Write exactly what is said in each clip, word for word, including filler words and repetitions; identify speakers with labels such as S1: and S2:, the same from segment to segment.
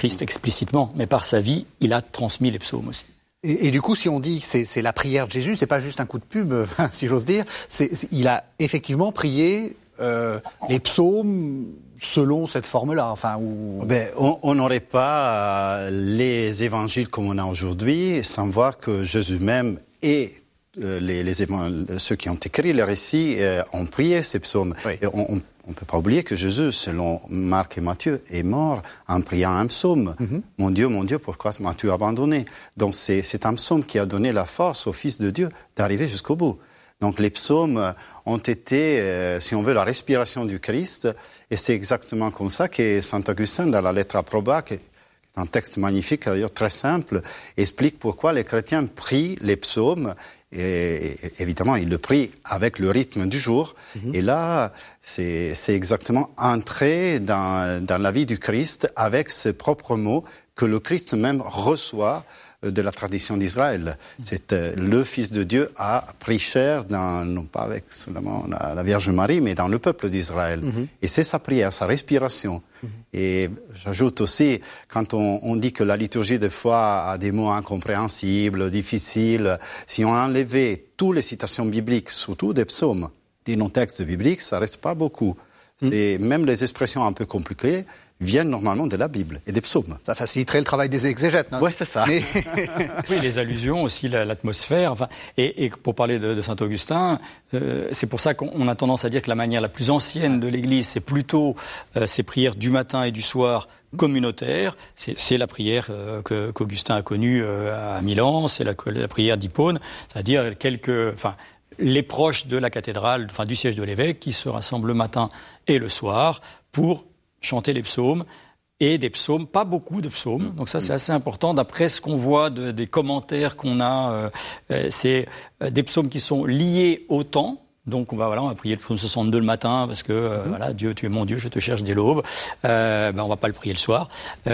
S1: Christ explicitement, mais par sa vie, il a transmis les psaumes aussi.
S2: Et, et du coup, si on dit que c'est, c'est la prière de Jésus, c'est pas juste un coup de pub, si j'ose dire. C'est, c'est, il a effectivement prié euh, les psaumes selon cette forme-là. Enfin, où...
S3: ben, on n'aurait pas euh, les évangiles comme on a aujourd'hui sans voir que Jésus même et euh, les, les évang- ceux qui ont écrit les récits euh, ont prié ces psaumes.
S2: Oui.
S3: Et on, on On ne peut pas oublier que Jésus, selon Marc et Matthieu, est mort en priant un psaume. Mm-hmm. Mon Dieu, mon Dieu, pourquoi m'as-tu abandonné? Donc c'est, c'est un psaume qui a donné la force au Fils de Dieu d'arriver jusqu'au bout. Donc les psaumes ont été, euh, si on veut, la respiration du Christ. Et c'est exactement comme ça que saint Augustin, dans la lettre à Proba, qui est un texte magnifique, d'ailleurs très simple, explique pourquoi les chrétiens prient les psaumes. Et évidemment, il le prie avec le rythme du jour. Mmh. Et là, c'est, c'est exactement entrer dans, dans la vie du Christ avec ses propres mots que le Christ même reçoit de la tradition d'Israël. C'est euh, le Fils de Dieu a pris chair, dans, non pas avec seulement la, la Vierge Marie, mais dans le peuple d'Israël. Mmh. Et c'est sa prière, sa respiration. Mmh. Et j'ajoute aussi, quand on, on dit que la liturgie des fois a des mots incompréhensibles, difficiles, si on enlevait toutes les citations bibliques, surtout des psaumes, des non-textes bibliques, ça reste pas beaucoup. Mmh. C'est même les expressions un peu compliquées viennent normalement de la Bible et des psaumes.
S2: Ça faciliterait le travail des exégètes, non?
S3: Oui, c'est ça.
S2: Mais...
S1: oui, les allusions aussi, la, l'atmosphère. Enfin, et, et pour parler de, de saint Augustin, euh, c'est pour ça qu'on a tendance à dire que la manière la plus ancienne de l'Église, c'est plutôt euh, ces prières du matin et du soir communautaires. C'est, c'est la prière euh, que, qu'Augustin a connue euh, à Milan, c'est la, la prière d'Hippone, c'est-à-dire quelques... Enfin, les proches de la cathédrale, enfin du siège de l'évêque, qui se rassemblent le matin et le soir pour chanter les psaumes, et des psaumes, pas beaucoup de psaumes, donc ça c'est assez important, d'après ce qu'on voit de, des commentaires qu'on a, euh, c'est euh, des psaumes qui sont liés au temps, donc on va, voilà, on va prier le psaume soixante-deux le matin, parce que euh, mmh. voilà, Dieu, tu es mon Dieu, je te cherche dès l'aube, euh, ben on va pas le prier le soir,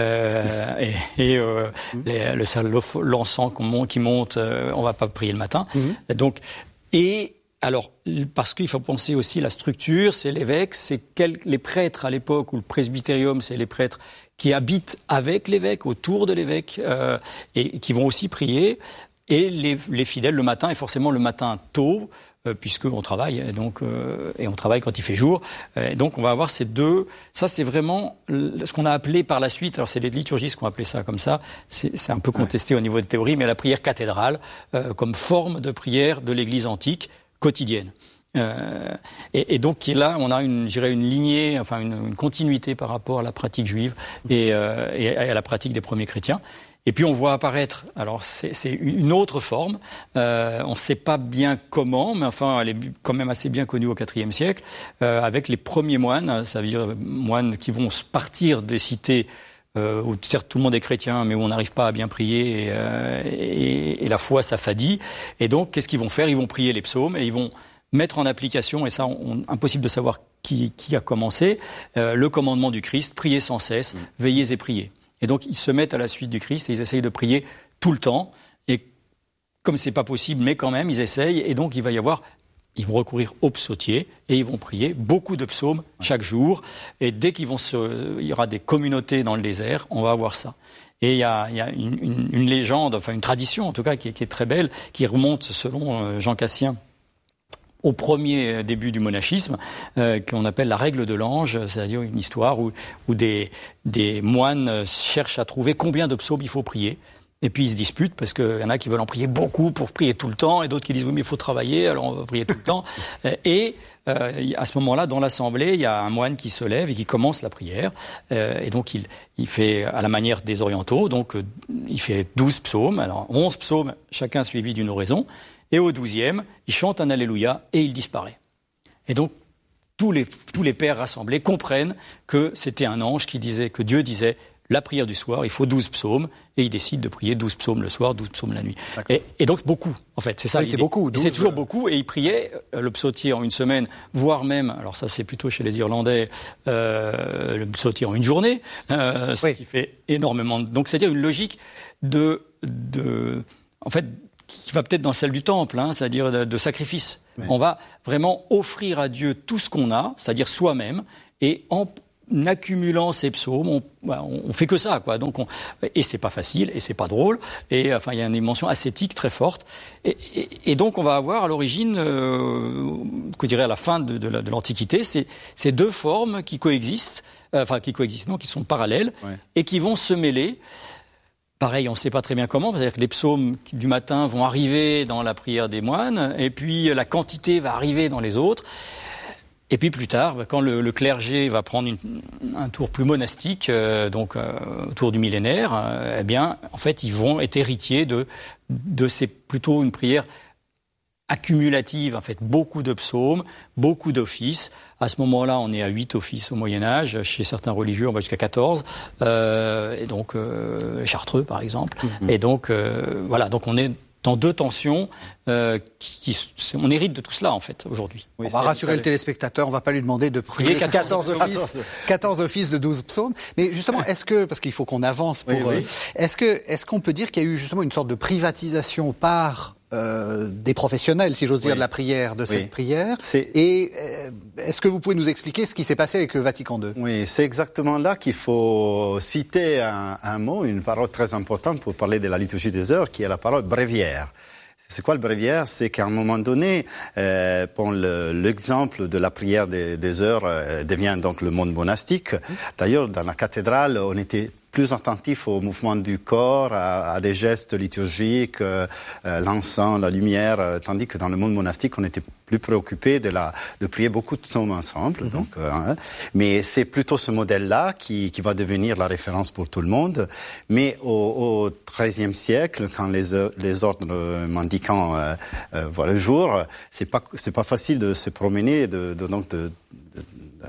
S1: euh, et, et euh, mmh. les, le, l'encens qui monte, euh, on va pas prier le matin, mmh. donc, et alors, parce qu'il faut penser aussi la structure, c'est l'évêque, c'est quel, les prêtres à l'époque, ou le presbytérium, c'est les prêtres qui habitent avec l'évêque, autour de l'évêque, euh, et qui vont aussi prier, et les, les fidèles le matin, et forcément le matin tôt, euh, puisqu'on travaille, et, donc, euh, et on travaille quand il fait jour, euh, donc on va avoir ces deux, ça c'est vraiment ce qu'on a appelé par la suite, alors c'est les liturgistes qui ont appelé ça comme ça, c'est, c'est un peu contesté au niveau des théories, mais la prière cathédrale, euh, comme forme de prière de l'Église antique, quotidienne. Euh, et, et donc là, on a une, je dirais une lignée, enfin une, une continuité par rapport à la pratique juive et, euh, et à la pratique des premiers chrétiens. Et puis on voit apparaître, alors c'est, c'est une autre forme, euh, on ne sait pas bien comment, mais enfin elle est quand même assez bien connue au quatrième siècle, euh, avec les premiers moines, ça veut dire moines qui vont partir des cités Euh, où certes tout le monde est chrétien, mais où on n'arrive pas à bien prier et, euh, et, et la foi s'affadit. Et donc, qu'est-ce qu'ils vont faire? Ils vont prier les psaumes et ils vont mettre en application, et ça, on, impossible de savoir qui, qui a commencé, euh, le commandement du Christ, priez sans cesse, mmh. veillez et priez. Et donc, ils se mettent à la suite du Christ et ils essayent de prier tout le temps. Et comme c'est pas possible, mais quand même, ils essayent. Et donc, il va y avoir... Ils vont recourir aux psautiers et ils vont prier beaucoup de psaumes chaque jour. Et dès qu'il vont se, il y aura des communautés dans le désert, on va avoir ça. Et il y a, il y a une, une, une légende, enfin une tradition en tout cas, qui est, qui est très belle, qui remonte selon Jean Cassien au premier début du monachisme, euh, qu'on appelle la règle de l'ange, c'est-à-dire une histoire où, où des, des moines cherchent à trouver combien de psaumes il faut prier. Et puis ils se disputent parce qu'il y en a qui veulent en prier beaucoup pour prier tout le temps et d'autres qui disent oui mais il faut travailler alors on va prier tout le temps. Et euh, à ce moment-là dans l'assemblée il y a un moine qui se lève et qui commence la prière euh, et donc il, il fait à la manière des orientaux donc euh, il fait douze psaumes, alors onze psaumes chacun suivi d'une oraison et au douzième il chante un alléluia et il disparaît. Et donc tous les, tous les pères rassemblés comprennent que c'était un ange qui disait, que Dieu disait la prière du soir, il faut douze psaumes, et il décide de prier douze psaumes le soir, douze psaumes la nuit. Et, et donc beaucoup, en fait, c'est ça
S2: oui,
S1: l'idée.
S2: C'est beaucoup. douze,
S1: et c'est toujours beaucoup, et il priait euh, le psautier en une semaine, voire même, alors ça c'est plutôt chez les Irlandais, euh, le psautier en une journée, euh, ce oui. qui fait énormément. Donc c'est-à-dire une logique de, de, en fait, qui va peut-être dans celle du temple, hein, c'est-à-dire de, de sacrifice. Oui. On va vraiment offrir à Dieu tout ce qu'on a, c'est-à-dire soi-même, et en accumulant ces psaumes, on, on fait que ça, quoi. Donc, on, et c'est pas facile, et c'est pas drôle, et enfin, il y a une dimension ascétique très forte. Et, et, et donc, on va avoir à l'origine, euh, que dirais à la fin de, de, la, de l'Antiquité, ces, ces deux formes qui coexistent, euh, enfin, qui coexistent, non, qui sont parallèles, ouais. et qui vont se mêler. Pareil, on ne sait pas très bien comment, c'est-à-dire que les psaumes du matin vont arriver dans la prière des moines, et puis la quantité va arriver dans les autres. Et puis plus tard, quand le, le clergé va prendre une, un tour plus monastique, euh, donc euh, autour du millénaire, euh, eh bien, en fait, ils vont être héritiers de, de c'est plutôt une prière accumulative, en fait, beaucoup de psaumes, beaucoup d'offices. À ce moment-là, on est à huit offices au Moyen-Âge. Chez certains religieux, on va jusqu'à quatorze. Euh, et donc, euh, Chartreux, par exemple. Mmh. Et donc, euh, voilà, donc on est dans deux tensions, euh, qui, qui, on hérite de tout cela en fait aujourd'hui.
S2: Oui, on va rassurer le téléspectateur, on ne va pas lui demander de prier quatorze offices, quatorze offices de douze psaumes. Mais justement, est-ce que, parce qu'il faut qu'on avance pour, oui, oui. Euh, est-ce que, est-ce qu'on peut dire qu'il y a eu justement une sorte de privatisation par Euh, des professionnels, si j'ose dire, oui. de la prière, de cette oui. prière. C'est... Et euh, est-ce que vous pouvez nous expliquer ce qui s'est passé avec le Vatican deux ?
S3: Oui, c'est exactement là qu'il faut citer un, un mot, une parole très importante pour parler de la liturgie des heures, qui est la parole bréviaire. C'est quoi le bréviaire ? C'est qu'à un moment donné, euh, bon, le, l'exemple de la prière des, des heures euh, devient donc le monde monastique. D'ailleurs, dans la cathédrale, on était plus attentif au mouvement du corps, à, à des gestes liturgiques, euh, euh, l'encens, la lumière, euh, tandis que dans le monde monastique, on était plus préoccupé de, la, de prier beaucoup de psaumes ensemble. Mm-hmm. Donc, euh, hein, mais c'est plutôt ce modèle-là qui, qui va devenir la référence pour tout le monde. Mais au, au treizième siècle, quand les, les ordres mendicants euh, euh, voient le jour, c'est pas, c'est pas facile de se promener, de, de, donc de, de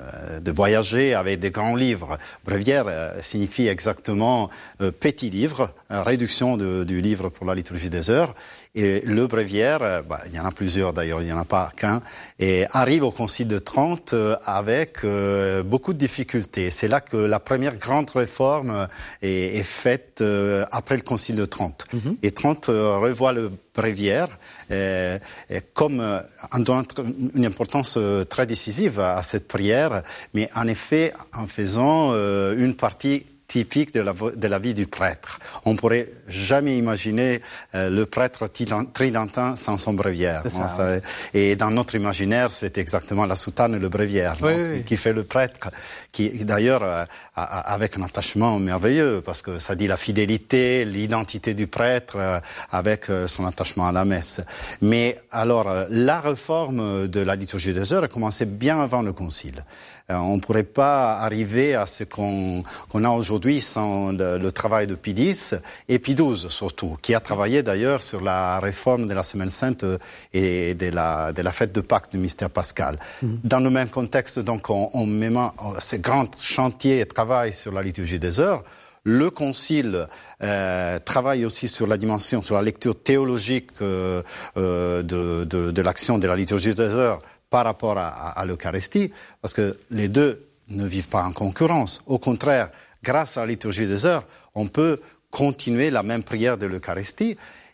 S3: de voyager avec des grands livres. Bréviaire euh, signifie exactement euh, petit livre, euh, réduction de, du livre pour la liturgie des heures. Et le bréviaire, euh, bah, il y en a plusieurs d'ailleurs, il n'y en a pas qu'un, et arrive au Concile de Trente euh, avec euh, beaucoup de difficultés. C'est là que la première grande réforme est, est faite euh, après le Concile de Trente. Mm-hmm. Et Trente euh, revoit le bréviaire euh, comme euh, en donnant une importance euh, très décisive à, à cette prière, mais en effet en faisant euh, une partie typique de la, de la vie du prêtre. On pourrait jamais imaginer euh, le prêtre tridentin sans son bréviaire. Ça, ça, ouais. Et dans notre imaginaire, c'est exactement la soutane et le bréviaire oui, oui. qui fait le prêtre, qui d'ailleurs euh, a, avec un attachement merveilleux, parce que ça dit la fidélité, l'identité du prêtre euh, avec euh, son attachement à la messe. Mais alors, euh, la réforme de la liturgie des heures a commencé bien avant le Concile. On ne pourrait pas arriver à ce qu'on, qu'on a aujourd'hui sans le, le travail de Pie X et Pie douze surtout, qui a travaillé d'ailleurs sur la réforme de la Semaine Sainte et de la, de la fête de Pâques du mystère pascal. Mmh. Dans le même contexte, donc, on, on met ce grand chantier et travail sur la liturgie des heures. Le Concile euh, travaille aussi sur la dimension, sur la lecture théologique euh, euh, de, de, de l'action de la liturgie des heures par rapport à, à, à l'Eucharistie, parce que les deux ne vivent pas en concurrence. Au contraire, grâce à la liturgie des heures, on peut continuer la même prière de l'Eucharistie.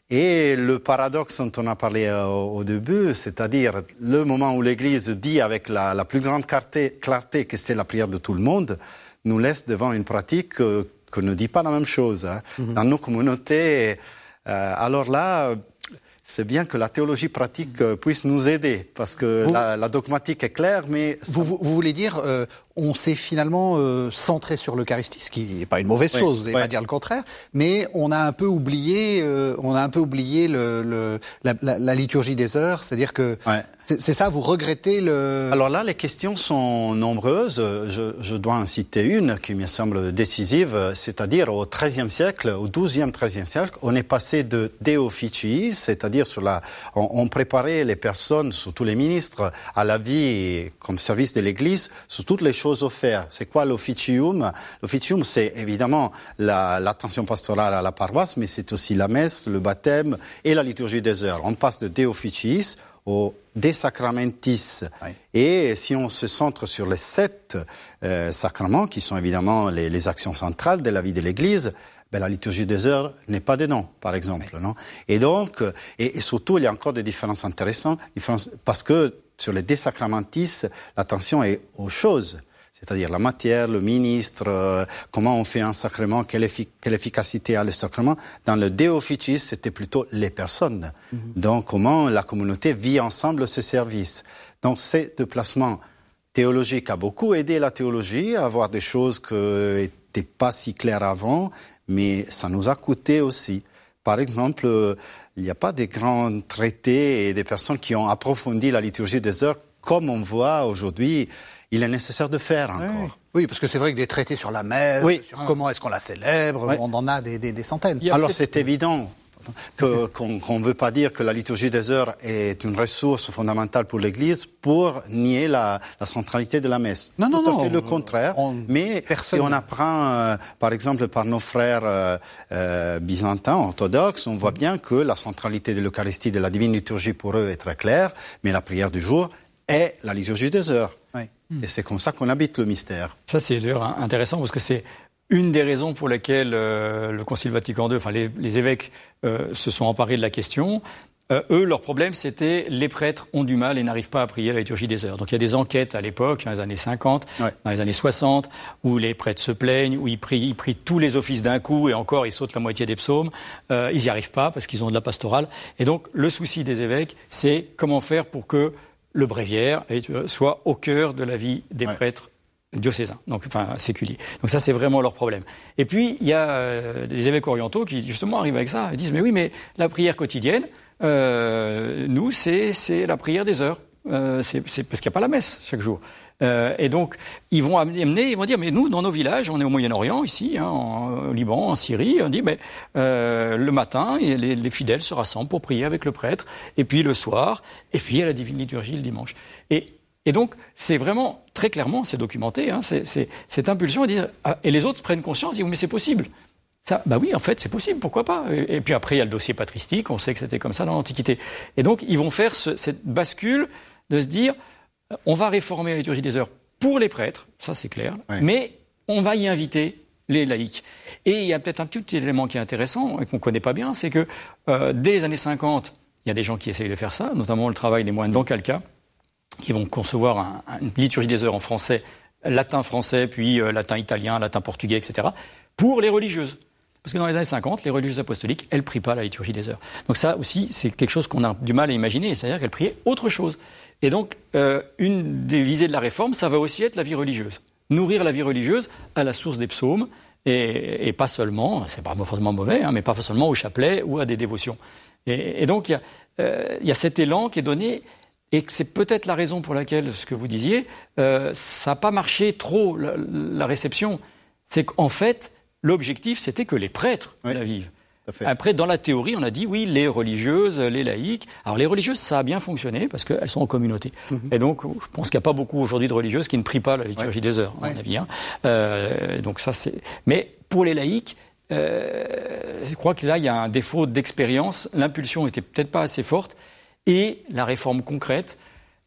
S3: Et le paradoxe dont on a parlé au, au début, c'est-à-dire le moment où l'Église dit avec la, la plus grande clarté, clarté que c'est la prière de tout le monde, nous laisse devant une pratique euh, que ne dit pas la même chose. Hein. Mm-hmm. Dans nos communautés, euh, alors là... c'est bien que la théologie pratique euh, puisse nous aider, parce que vous, la, la dogmatique est claire, mais...
S2: Vous, vous, vous voulez dire, euh, on s'est finalement euh, centré sur l'Eucharistie, ce qui n'est pas une mauvaise oui, chose, vous n'allez oui. pas dire le contraire, mais on a un peu oublié, euh, on a un peu oublié le, le, la, la, la liturgie des heures, c'est-à-dire que... Ouais. C'est, c'est ça, vous regrettez le...
S3: Alors là, les questions sont nombreuses. Je, je dois en citer une qui me semble décisive, c'est-à-dire au treizième siècle, au douzième, treizième siècle, on est passé de de officii, c'est-à-dire sur la, on, on préparait les personnes, surtout les ministres, à la vie comme service de l'Église, sur toutes les choses offertes. C'est quoi l'officium ? L'officium, c'est évidemment la, l'attention pastorale à la paroisse, mais c'est aussi la messe, le baptême et la liturgie des heures. On passe de de officiis au de sacramentis. Oui. Et si on se centre sur les sept euh, sacrements, qui sont évidemment les, les actions centrales de la vie de l'Église, ben, la liturgie des heures n'est pas dedans, par exemple. Oui. Non et donc, et, et surtout, il y a encore des différences intéressantes, différences, parce que sur les de sacramentis, l'attention est aux choses. c'est-à-dire la matière, le ministre, euh, comment on fait un sacrement, quelle, effi- quelle efficacité a le sacrement. Dans le De Officiis, c'était plutôt les personnes. Mm-hmm. Donc, comment la communauté vit ensemble ce service. Donc, ces déplacements théologiques a beaucoup aidé la théologie à avoir des choses qui n'étaient pas si claires avant, mais ça nous a coûté aussi. Par exemple, euh, il n'y a pas des grands traités et des personnes qui ont approfondi la liturgie des heures comme on voit aujourd'hui. Il est nécessaire de faire encore.
S2: Oui, oui, parce que c'est vrai que des traités sur la messe, oui. sur ah. comment est-ce qu'on la célèbre, oui. on en a des, des, des centaines.
S3: Alors c'est évident que, qu'on ne veut pas dire que la liturgie des heures est une ressource fondamentale pour l'Église pour nier la, la centralité de la messe.
S2: Non, non,
S3: Tout
S2: non.
S3: à fait le contraire.
S2: On,
S3: mais
S2: personne...
S3: si on apprend, euh, par exemple, par nos frères euh, euh, byzantins, orthodoxes, on voit bien que la centralité de l'Eucharistie, de la divine liturgie pour eux est très claire, mais la prière du jour est la liturgie des heures.
S2: Oui.
S3: Et c'est comme ça qu'on habite le mystère.
S1: Ça, c'est d'ailleurs intéressant parce que c'est une des raisons pour lesquelles euh, le Concile Vatican deux, enfin les, les évêques euh, se sont emparés de la question. Euh, eux, leur problème, c'était les prêtres ont du mal et n'arrivent pas à prier la liturgie des heures. Donc il y a des enquêtes à l'époque, dans les années cinquante, ouais. dans les années soixante, où les prêtres se plaignent, où ils prient, ils prient tous les offices d'un coup et encore ils sautent la moitié des psaumes. Euh, ils n'y arrivent pas parce qu'ils ont de la pastorale. Et donc le souci des évêques, c'est comment faire pour que le bréviaire soit au cœur de la vie des ouais. prêtres diocésains, donc enfin séculiers. Donc ça, c'est vraiment leur problème. Et puis, il y a euh, des évêques orientaux qui, justement, arrivent avec ça. Ils disent, mais oui, mais la prière quotidienne, euh, nous, c'est, c'est la prière des heures. Euh, c'est, c'est parce qu'il n'y a pas la messe chaque jour. Euh, et donc, ils vont amener, ils vont dire, mais nous, dans nos villages, on est au Moyen-Orient, ici, hein, en, au Liban, en Syrie, on dit, mais euh, le matin, les, les fidèles se rassemblent pour prier avec le prêtre, et puis le soir, et puis il y a la divine liturgie le dimanche. Et, et donc, c'est vraiment, très clairement, c'est documenté, hein, c'est, c'est, cette impulsion à dire, ah, et les autres prennent conscience, ils disent, mais c'est possible. Ça, bah oui, en fait, c'est possible, pourquoi pas. Et, et puis après, il y a le dossier patristique, on sait que c'était comme ça dans l'Antiquité. Et donc, ils vont faire ce, cette bascule de se dire, on va réformer la liturgie des heures pour les prêtres, ça c'est clair, oui. mais on va y inviter les laïcs. Et il y a peut-être un petit élément qui est intéressant et qu'on ne connaît pas bien, c'est que euh, dès les années cinquante, il y a des gens qui essayent de faire ça, notamment le travail des moines d'Ancalca, qui vont concevoir un, un, une liturgie des heures en français, latin-français, puis euh, latin-italien, latin-portugais, et cetera, pour les religieuses. Parce que dans les années cinquante, les religieuses apostoliques, elles ne prient pas la liturgie des heures. Donc ça aussi, c'est quelque chose qu'on a du mal à imaginer, c'est-à-dire qu'elles priaient autre chose. Et donc, euh, une des visées de la réforme, ça va aussi être la vie religieuse. Nourrir la vie religieuse à la source des psaumes, et, et pas seulement, c'est pas forcément mauvais, hein, mais pas seulement au chapelet ou à des dévotions. Et, et donc, il y a, euh, y a cet élan qui est donné, et que c'est peut-être la raison pour laquelle, ce que vous disiez, euh, ça n'a pas marché trop, la, la réception. C'est qu'en fait, l'objectif, c'était que les prêtres oui. la vivent. Après, dans la théorie, on a dit, oui, les religieuses, les laïcs. Alors, les religieuses, ça a bien fonctionné parce qu'elles sont en communauté. Mm-hmm. Et donc, je pense qu'il n'y a pas beaucoup aujourd'hui de religieuses qui ne prient pas la liturgie ouais. des heures, à ouais. mon avis. Hein. Euh, donc ça, c'est... Mais pour les laïcs, euh, je crois que là, il y a un défaut d'expérience. L'impulsion n'était peut-être pas assez forte. Et la réforme concrète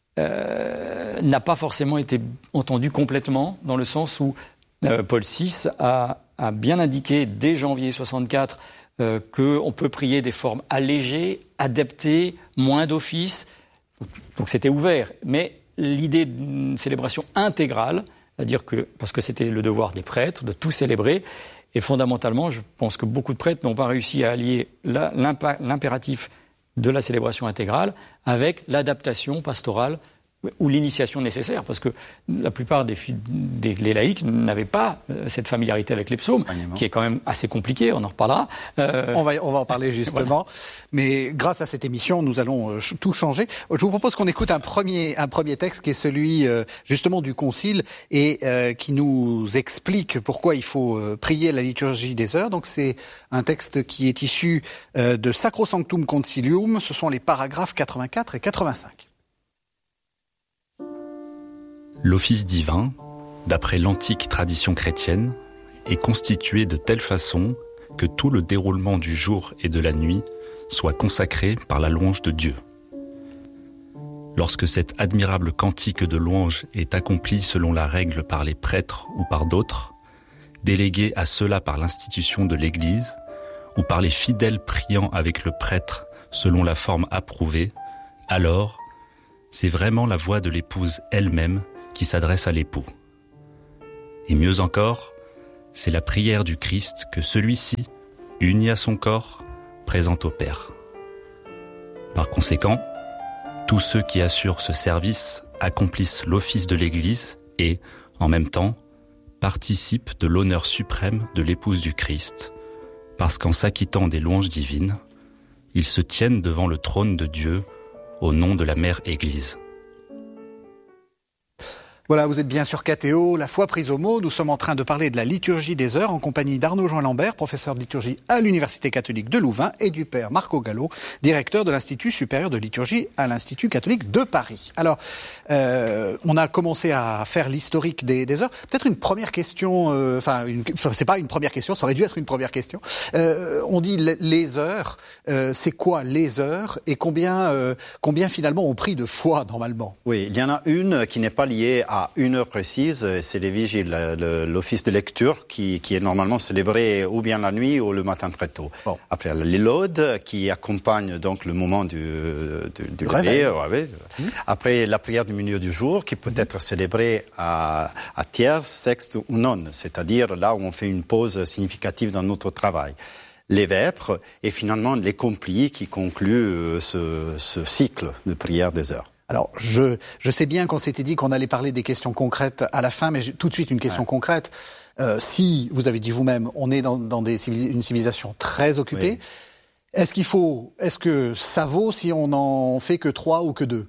S1: euh, n'a pas forcément été entendue complètement, dans le sens où euh, Paul six a, a bien indiqué, dès janvier soixante-quatre, Euh, qu'on peut prier des formes allégées, adaptées, moins d'office. Donc c'était ouvert. Mais l'idée d'une célébration intégrale, c'est-à-dire que, parce que c'était le devoir des prêtres de tout célébrer, et fondamentalement, je pense que beaucoup de prêtres n'ont pas réussi à allier la, l'impératif de la célébration intégrale avec l'adaptation pastorale ou l'initiation nécessaire, parce que la plupart des, des les laïcs n'avaient pas euh, cette familiarité avec les psaumes, Agnement. qui est quand même assez compliqué, on en reparlera.
S2: Euh... On va, on va en parler justement, voilà. Mais grâce à cette émission, nous allons euh, tout changer. Je vous propose qu'on écoute un premier, un premier texte qui est celui euh, justement du Concile et euh, qui nous explique pourquoi il faut euh, prier la liturgie des heures. Donc c'est un texte qui est issu euh, de Sacrosanctum Concilium, ce sont les paragraphes quatre-vingt-quatre et quatre-vingt-cinq.
S4: L'office divin, d'après l'antique tradition chrétienne, est constitué de telle façon que tout le déroulement du jour et de la nuit soit consacré par la louange de Dieu. Lorsque cet admirable cantique de louange est accompli selon la règle par les prêtres ou par d'autres, délégués à cela par l'institution de l'Église, ou par les fidèles priant avec le prêtre selon la forme approuvée, alors c'est vraiment la voix de l'épouse elle-même qui s'adresse à l'époux. Et mieux encore, c'est la prière du Christ que celui-ci, uni à son corps, présente au Père. Par conséquent, tous ceux qui assurent ce service accomplissent l'office de l'Église et, en même temps, participent de l'honneur suprême de l'épouse du Christ, parce qu'en s'acquittant des louanges divines, ils se tiennent devant le trône de Dieu au nom de la Mère Église.
S2: Voilà, vous êtes bien sur K T O, la foi prise au mot. Nous sommes en train de parler de la liturgie des heures en compagnie d'Arnaud-Jean Lambert, professeur de liturgie à l'Université catholique de Louvain, et du père Marco Gallo, directeur de l'Institut supérieur de liturgie à l'Institut catholique de Paris. Alors, euh, on a commencé à faire l'historique des, des heures. Peut-être une première question, euh, enfin, une, c'est pas une première question, ça aurait dû être une première question. Euh, on dit les heures, euh, c'est quoi les heures et combien, euh, combien finalement ont pris de foi normalement?
S3: Oui, il y en a une qui n'est pas liée à une heure précise, c'est les vigiles, le, l'office de lecture qui, qui est normalement célébré ou bien la nuit ou le matin très tôt. Bon. Après, les laudes qui accompagnent donc le moment du, du, du lever. Ouais. Mmh. Après, la prière du milieu du jour qui peut mmh. être célébrée à, à tierce, sexte ou nonne, c'est-à-dire là où on fait une pause significative dans notre travail. Les vêpres et finalement les complis qui concluent ce, ce cycle de prière des heures.
S2: Alors, je, je sais bien qu'on s'était dit qu'on allait parler des questions concrètes à la fin, mais tout de suite une question ouais. concrète. Euh, si, vous avez dit vous-même, on est dans, dans des civil, une civilisation très occupée, oui. est-ce qu'il faut, est-ce que ça vaut si on en fait que trois ou que deux?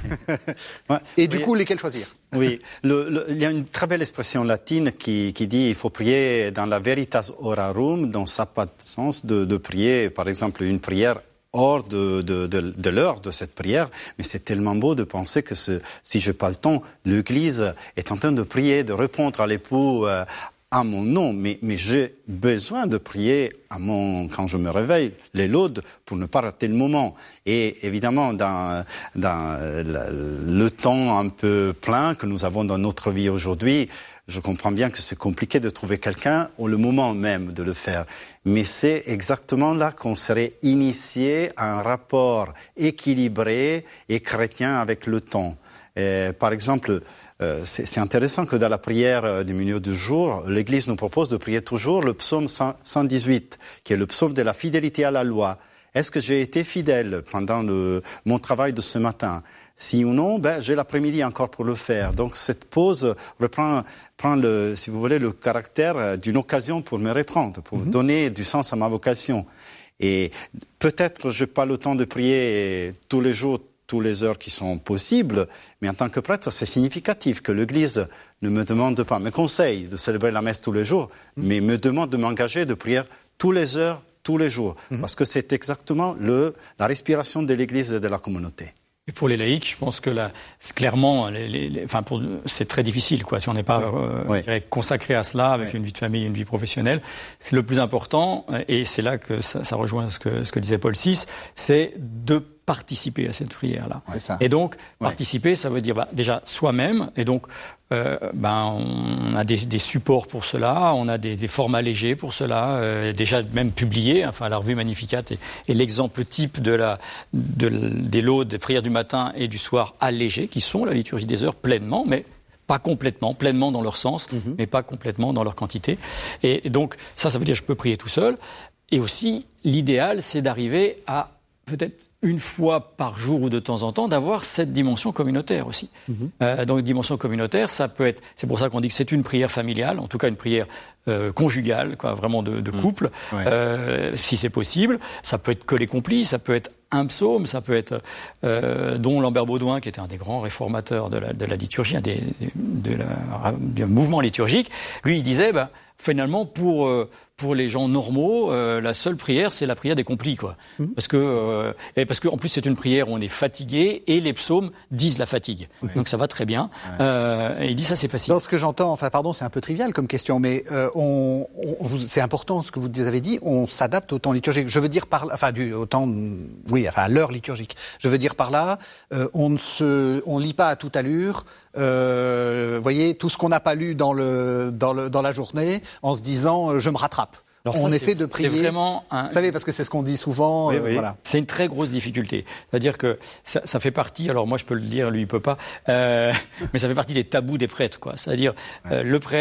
S2: ouais. Et du oui. coup, lesquels choisir?
S3: Oui, le, le, il y a une très belle expression latine qui, qui dit il faut prier dans la veritas orarum, donc ça n'a pas de sens de, de prier, par exemple, une prière hors de, de, de, de l'heure de cette prière, mais c'est tellement beau de penser que ce, si je n'ai pas le temps, l'Église est en train de prier, de répondre à l'époux euh, à mon nom, mais, mais j'ai besoin de prier à mon, quand je me réveille, les laudes, pour ne pas rater le moment. Et évidemment, dans, dans le, le temps un peu plein que nous avons dans notre vie aujourd'hui, je comprends bien que c'est compliqué de trouver quelqu'un au le moment même de le faire. Mais c'est exactement là qu'on serait initié à un rapport équilibré et chrétien avec le temps. Et, par exemple, euh, c'est, c'est intéressant que dans la prière du milieu du jour, l'Église nous propose de prier toujours le psaume cent dix-huit, qui est le psaume de la fidélité à la loi. Est-ce que j'ai été fidèle pendant le, mon travail de ce matin? Si ou non, ben, j'ai l'après-midi encore pour le faire. Donc cette pause reprend prend le, si vous voulez, le caractère d'une occasion pour me reprendre, pour mm-hmm. donner du sens à ma vocation. Et peut-être je n'ai pas le temps de prier tous les jours, toutes les heures qui sont possibles, mais en tant que prêtre, c'est significatif que l'Église ne me demande pas, me conseille de célébrer la messe tous les jours, mm-hmm. mais me demande de m'engager de prier toutes les heures, tous les jours, mm-hmm. parce que c'est exactement le, la respiration de l'Église et de la communauté.
S1: Et pour les laïcs, je pense que là, c'est clairement, les, les, les, enfin, pour, c'est très difficile, quoi. Si on n'est pas euh, oui. consacré à cela, avec oui. une vie de famille, une vie professionnelle, c'est le plus important. Et c'est là que ça, ça rejoint ce que ce que disait Paul six, c'est de participer à cette prière-là.
S2: C'est ça.
S1: Et donc,
S2: ouais.
S1: participer, ça veut dire bah, déjà soi-même. Et donc, euh, ben, on a des, des supports pour cela, on a des, des formats légers pour cela, euh, déjà même publiés. Enfin, la revue Magnificat est, est l'exemple type de la, de, des laudes, des prières du matin et du soir allégées, qui sont la liturgie des heures pleinement, mais pas complètement, pleinement dans leur sens, mm-hmm. mais pas complètement dans leur quantité. Et, et donc, ça, ça veut dire que je peux prier tout seul. Et aussi, l'idéal, c'est d'arriver à peut-être une fois par jour ou de temps en temps, d'avoir cette dimension communautaire aussi. Mmh. Euh, donc, dimension communautaire, ça peut être... C'est pour ça qu'on dit que c'est une prière familiale, en tout cas une prière euh, conjugale, quoi, vraiment de, de couple, mmh. ouais. euh, si c'est possible. Ça peut être que les complis, ça peut être un psaume, ça peut être... Euh, dont Lambert Baudouin, qui était un des grands réformateurs de la, de la liturgie, un des, de la, du mouvement liturgique, lui, il disait... Bah, finalement, pour euh, pour les gens normaux, euh, la seule prière, c'est la prière des complis, quoi. Mmh. Parce que euh, et parce que en plus, c'est une prière où on est fatigué et les psaumes disent la fatigue. Oui. Donc ça va très bien. Ouais. Euh, et il dit ça, c'est facile.
S2: Dans ce que j'entends, enfin pardon, c'est un peu trivial comme question, mais euh, on, on vous, c'est important ce que vous avez dit. On s'adapte au temps liturgique. Je veux dire par, enfin du au temps, oui, enfin à l'heure liturgique. Je veux dire par là, euh, on ne se, on lit pas à toute allure. Euh, voyez, tout ce qu'on n'a pas lu dans le dans le dans la journée, en se disant euh, je me rattrape. Alors on ça, essaie de prier.
S1: C'est vraiment un...
S2: Vous savez, parce que c'est ce qu'on dit souvent.
S1: Oui,
S2: euh,
S1: oui.
S2: Voilà.
S1: C'est une très grosse difficulté. C'est-à-dire que ça, ça fait partie. Alors moi, je peux le dire, lui, il peut pas. Euh, mais ça fait partie des tabous des prêtres, quoi. C'est-à-dire ouais. euh, le prêtre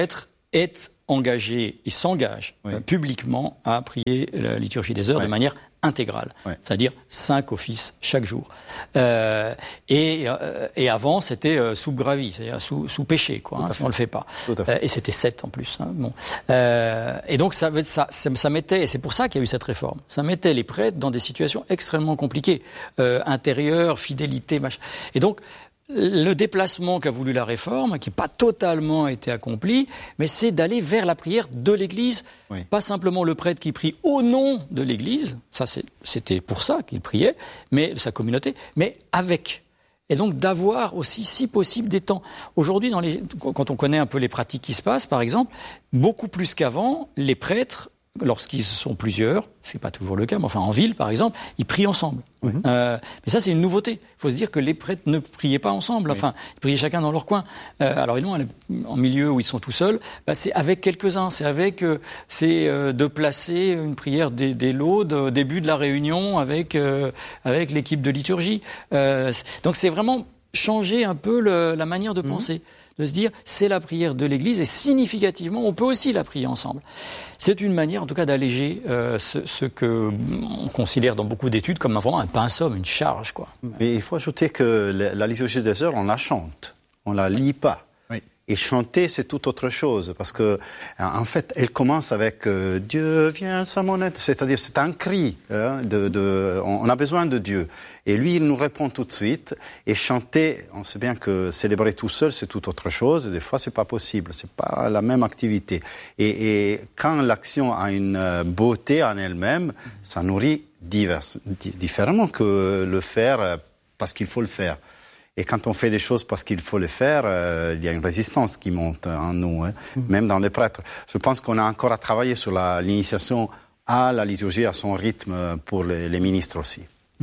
S1: est engagé et s'engage oui. euh, publiquement à prier la liturgie des heures oui. de manière intégrale, oui. c'est-à-dire cinq offices chaque jour. Euh, et, euh, et avant, c'était euh, sous gravis, c'est-à-dire sous, sous péché, quoi, hein, si on le fait pas. Euh, et c'était sept en plus. Hein, bon. euh, et donc ça, ça, ça, ça mettait, et c'est pour ça qu'il y a eu cette réforme, ça mettait les prêtres dans des situations extrêmement compliquées, euh, intérieures, fidélité, machin. Et donc le déplacement qu'a voulu la réforme, qui n'a pas totalement été accompli, mais c'est d'aller vers la prière de l'Église. Oui. Pas simplement le prêtre qui prie au nom de l'Église, ça c'est, c'était pour ça qu'il priait, mais de sa communauté, mais avec. Et donc d'avoir aussi, si possible, des temps. Aujourd'hui, dans les, quand on connaît un peu les pratiques qui se passent, par exemple, beaucoup plus qu'avant, les prêtres, lorsqu'ils sont plusieurs, c'est pas toujours le cas, mais enfin en ville par exemple, ils prient ensemble. Mmh. Euh, mais ça c'est une nouveauté. Il faut se dire que les prêtres ne priaient pas ensemble. Enfin, oui. ils priaient chacun dans leur coin. Euh, alors évidemment, en milieu où ils sont tout seuls, bah, c'est avec quelques-uns. C'est avec, euh, c'est euh, de placer une prière des, des laudes au début de la réunion avec euh, avec l'équipe de liturgie. Euh, donc c'est vraiment changer un peu le, la manière de mmh. penser. De se dire, c'est la prière de l'Église et significativement, on peut aussi la prier ensemble. C'est une manière, en tout cas, d'alléger euh, ce, ce que on considère dans beaucoup d'études comme vraiment un pinceau, une charge, quoi.
S3: Mais il faut ajouter que la, la liturgie des heures, on la chante, on la lit pas. Oui. Et chanter, c'est tout autre chose, parce que, en fait, elle commence avec euh, Dieu vient sa monnaie, c'est-à-dire c'est un cri. Hein, de, de, on, on a besoin de Dieu. Et lui, il nous répond tout de suite. Et chanter, on sait bien que célébrer tout seul, c'est tout autre chose. Des fois, c'est pas possible. C'est pas la même activité. Et, et quand l'action a une beauté en elle-même, ça nourrit divers, différemment que le faire parce qu'il faut le faire. Et quand on fait des choses parce qu'il faut le faire, euh, il y a une résistance qui monte en nous, hein, mmh. même dans les prêtres. Je pense qu'on a encore à travailler sur la, l'initiation à la liturgie, à son rythme pour les, les ministres aussi. Mmh.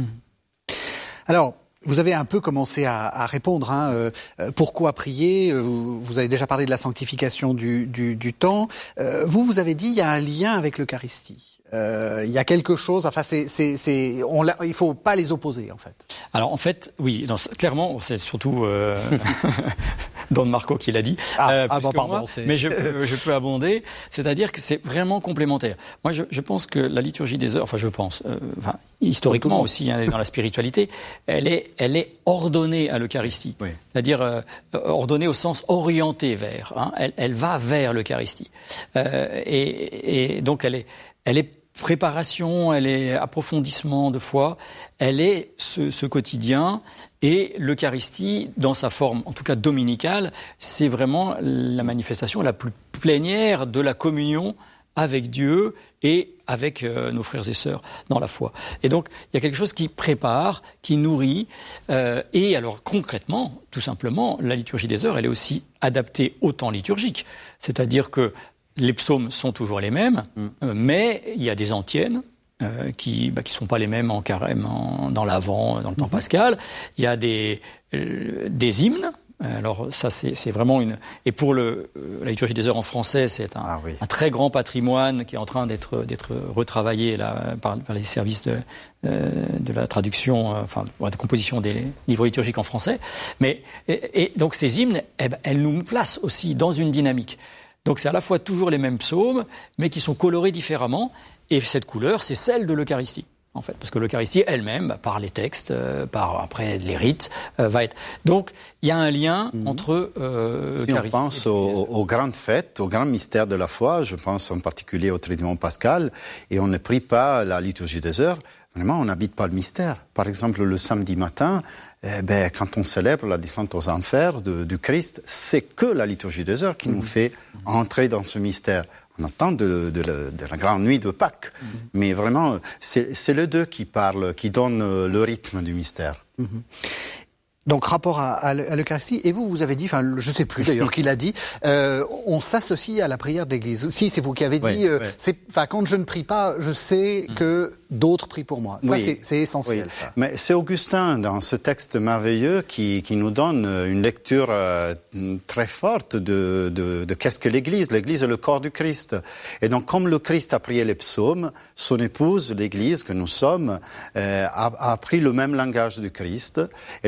S2: Alors, vous avez un peu commencé à, à répondre. Hein, euh, pourquoi prier ? vous, vous avez déjà parlé de la sanctification du, du, du temps. Euh, vous, vous avez dit il y a un lien avec l'Eucharistie. Euh, il y a quelque chose. Enfin, c'est, c'est, c'est, on l'a, il faut pas les opposer, en fait.
S1: Alors, en fait, oui, non, clairement, c'est surtout euh, Don Marco qui l'a dit.
S2: Ah, euh, ah bon, pardon.
S1: Moi, mais je peux, je peux abonder. C'est-à-dire que c'est vraiment complémentaire. Moi, je, je pense que la liturgie des heures, enfin, je pense, euh, enfin, historiquement aussi, hein, dans la spiritualité, elle est, elle est ordonnée à l'Eucharistie. Oui. C'est-à-dire euh, ordonnée au sens orienté vers. Hein, elle, elle va vers l'Eucharistie. Euh, et, et donc, elle est, elle est préparation, elle est approfondissement de foi, elle est ce, ce quotidien. Et l'Eucharistie, dans sa forme, en tout cas dominicale, c'est vraiment la manifestation la plus plénière de la communion avec Dieu et avec euh, nos frères et sœurs dans la foi. Et donc, il y a quelque chose qui prépare, qui nourrit. Euh, et alors, concrètement, tout simplement, la liturgie des heures, elle est aussi adaptée au temps liturgique. C'est-à-dire que les psaumes sont toujours les mêmes, mmh. euh, mais il y a des antiennes euh, qui bah, qui sont pas les mêmes en carême, en, dans l'Avent, dans le temps mmh. pascal. Il y a des euh, des hymnes. Alors ça c'est c'est vraiment une et pour le euh, la liturgie des heures en français c'est un, ah oui. un très grand patrimoine qui est en train d'être d'être retravaillé là par, par les services de euh, de la traduction euh, enfin de la composition des livres liturgiques en français. Mais et, et donc ces hymnes eh ben, elles nous placent aussi dans une dynamique. Donc c'est à la fois toujours les mêmes psaumes, mais qui sont colorés différemment. Et cette couleur, c'est celle de l'Eucharistie, en fait. Parce que l'Eucharistie elle-même, bah, par les textes, euh, par après les rites, euh, va être... Donc il y a un lien mmh. entre euh,
S3: si Eucharistie... Si on pense et... aux, aux grandes fêtes, aux grands mystères de la foi, je pense en particulier au Triduum pascal, et on ne prie pas la liturgie des heures, vraiment on n'habite pas le mystère. Par exemple, le samedi matin... Eh ben, quand on célèbre la descente aux enfers de, du Christ, c'est que la liturgie des heures qui mmh. nous fait entrer dans ce mystère. On entend de, de, de, de la grande nuit de Pâques, mmh. mais vraiment, c'est, c'est les deux qui parlent, qui donnent le rythme du mystère.
S2: Mmh. Donc, rapport à, à l'Eucharistie, et vous, vous avez dit, enfin, je ne sais plus d'ailleurs qui l'a dit, euh, on s'associe à la prière de l'Église. Si, c'est vous qui avez dit, oui, euh, oui. c'est, enfin, quand je ne prie pas, je sais mmh. que d'autres prient pour moi. Ça, oui. c'est, c'est essentiel, oui. ça.
S3: Mais c'est Augustin, dans ce texte merveilleux, qui, qui nous donne une lecture euh, très forte de, de, de qu'est-ce que l'Église. L'Église est le corps du Christ. Et donc, comme le Christ a prié les psaumes, son épouse, l'Église que nous sommes, euh, a, a appris le même langage du Christ. Et donc, c'est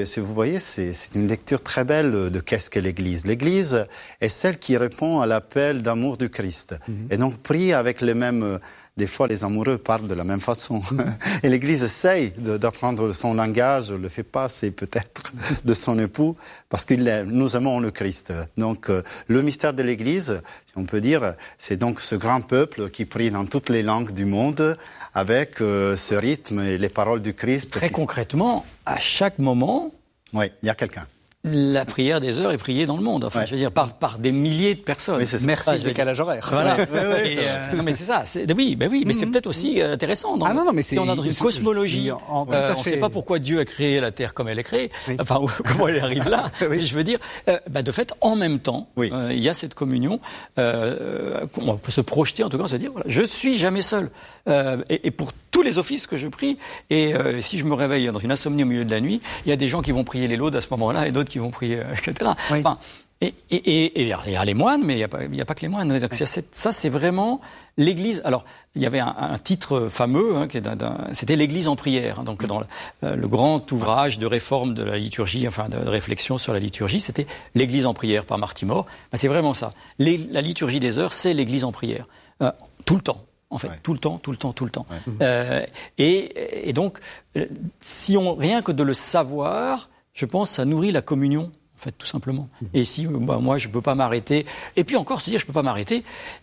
S3: c'est, c'est, vous voyez, c'est, c'est une lecture très belle de qu'est-ce qu'est l'Église. L'Église est celle qui répond à l'appel d'amour du Christ. Mm-hmm. Et donc prie avec les mêmes... Des fois, les amoureux parlent de la même façon. Et l'Église essaye de, d'apprendre son langage, le fait pas, c'est peut-être de son époux, parce que nous aimons le Christ. Donc, euh, le mystère de l'Église, on peut dire, c'est donc ce grand peuple qui prie dans toutes les langues du monde, avec euh, ce rythme et les paroles du Christ.
S1: Très
S3: qui...
S1: concrètement, à chaque moment...
S3: Oui, il y a quelqu'un.
S1: La prière des heures est priée dans le monde. Enfin, ouais. je veux dire, par, par des milliers de personnes.
S2: Oui, c'est ça. Merci ah, le décalage horaire.
S1: Voilà. Ouais, ouais, ouais, et, euh, non, mais c'est ça. C'est, oui, ben oui, mais mm-hmm. c'est peut-être aussi euh, intéressant. Dans,
S2: ah non, non, mais c'est.
S1: Si on a dans une cosmologie, en, euh, on ne sait pas pourquoi Dieu a créé la Terre comme elle est créée. Oui. Enfin, comment elle arrive là. Oui. Je veux dire, euh, bah, de fait, en même temps, il oui. euh, y a cette communion. Euh, on peut se projeter, en tout cas, se dire, voilà, je suis jamais seul. Euh, et, et pour tous les offices que je prie, et euh, si je me réveille dans une insomnie au milieu de la nuit, il y a des gens qui vont prier les laudes à ce moment-là, et d'autres qui vont prier, euh, et cetera. Oui. Enfin, et il et, et, et, y a les moines, mais il n'y a, a pas que les moines. Donc, oui. c'est, ça, c'est vraiment l'Église. Alors, il y avait un, un titre fameux, hein, qui est d'un, d'un, c'était l'Église en prière. Donc, oui. dans le, euh, le grand ouvrage de réforme de la liturgie, enfin de, de réflexion sur la liturgie, c'était l'Église en prière par Marty Moore. Ben, c'est vraiment ça. Les, la liturgie des heures, c'est l'Église en prière, euh, tout le temps. En fait, ouais. tout le temps, tout le temps, tout le temps. Ouais. Euh, et, et donc, si on rien que de le savoir, je pense, ça nourrit la communion, en fait, tout simplement. Mmh. Et si bah, moi, je peux pas m'arrêter, et puis encore se dire, je peux pas m'arrêter.